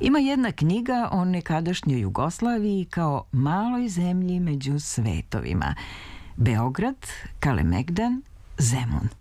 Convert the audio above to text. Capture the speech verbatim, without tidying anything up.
Ima jedna knjiga o nekadašnjoj Jugoslaviji kao maloj zemlji među svetovima. Beograd, Kalemegdan, Zemun.